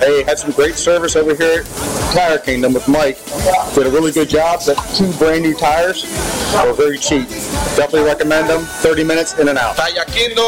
They had some great service over here at Tire Kingdom with Mike. Did a really good job. Got 2 brand new tires. They were very cheap. Definitely recommend them. 30 minutes in and out. Tire Kingdom